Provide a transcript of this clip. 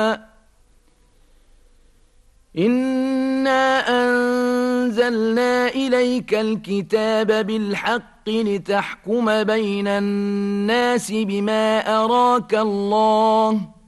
إنا أنزلنا إليك الكتاب بالحق لتحكم بين الناس بما أراك الله